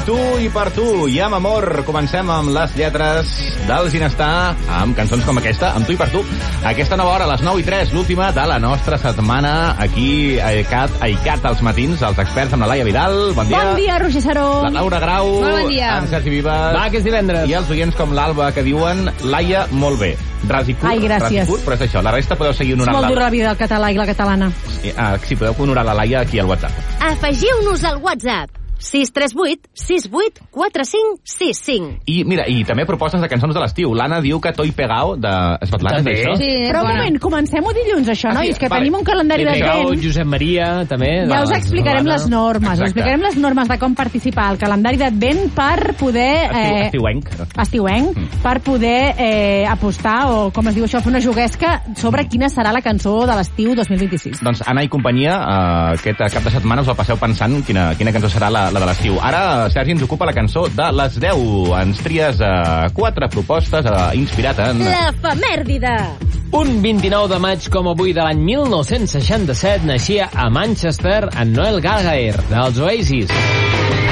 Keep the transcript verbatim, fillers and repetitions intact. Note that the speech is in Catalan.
tu i per tu, i amb amor. Comencem amb les lletres del Ginestar, amb cançons com aquesta, amb tu i per tu. Aquesta nova hora, a les nou i tres, l'última de la nostra setmana, aquí a ICAT, a ICAT als matins, els experts amb la Laia Vidal. Bon dia. Bon dia, Roger Saró. La Laura Grau. Molt bon dia. En Sergi Vives. Va, que és divendres. I els oients com l'Alba, que diuen Laia, molt bé. Ras i curt, Ai, gràcies. ras i curt, però és això. La resta podeu seguir És honorant molt la... dura la vida del català i la catalana. Ah, sí, podeu honorar la Laia aquí al WhatsApp. Afegiu-nos al WhatsApp sis tres vuit sis vuit quatre cinc sis cinc. I mira, i també propostes de cançons de l'estiu. L'Anna diu que Toi Pegao de Svetlana, és això? Sí, però un moment, comencem-ho dilluns, això, Ah, no? sí? És que Vale. tenim un calendari I Pegao, d'advent. Josep Maria, també. Ja us la- explicarem la- les normes. Us Exacte. explicarem les normes de com participar al calendari d'advent per poder... Estiu, estiuenc. estiuenc, Mm. per poder eh, apostar, o com es diu això, fer una juguesca sobre quina serà la cançó de l'estiu dos mil vint-i-sis. Doncs Anna i companyia, eh, aquest cap de setmana us la passeu pensant quina, quina cançó serà la, la de l'estiu. Ara, Sergi, ens ocupa la cançó de les deu. Ens tries eh, quatre propostes eh, inspirat en... L'efemèrdide. Un vint-i-nou de maig com avui de l'any mil nou-cents seixanta-set naixia a Manchester en Noel Gallagher, dels Oasis.